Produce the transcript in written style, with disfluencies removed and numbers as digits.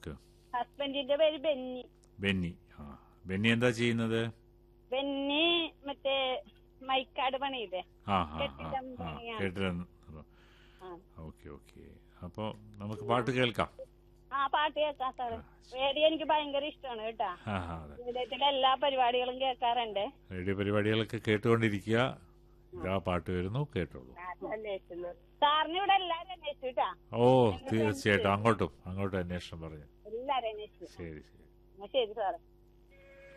നമുക്ക്? ഹസ്ബൻഡിന്റെ പേര് ബെന്നി. ബെന്നി. ആ, ബെന്നി എന്താ ചെയ്യുന്നത്? ബെന്നി മറ്റേ മൈക്കാട് പണിയില്ലേ, കെട്ടിടം പണിയാണ്. കേട്ടിരുന്നു. Okay okay. അപ്പൊ നമുക്ക് പാട്ട് കേൾക്കാം. പാട്ട് കേൾക്കാം സാറ്. റേഡിയോ എനിക്ക് ഭയങ്കര ഇഷ്ടമാണ് കേട്ടാ. റേഡിയോത്തിലെ എല്ലാ പരിപാടികളും കേൾക്കാറുണ്ട്. റേഡിയോ പരിപാടികളൊക്കെ കേട്ടുകൊണ്ടിരിക്കുക. ഇതാ പാട്ട് വരുന്നു, കേട്ടോളൂ. സാറിന് ഇവിടെ എല്ലാരും അന്വേഷിച്ചു കേട്ടാ. ഓ, തീർച്ചയായിട്ടും അങ്ങോട്ടും അന്വേഷണം പറഞ്ഞു. എല്ലാരും അന്വേഷിച്ചു. ശരി ശരി. ശരി സാറ്.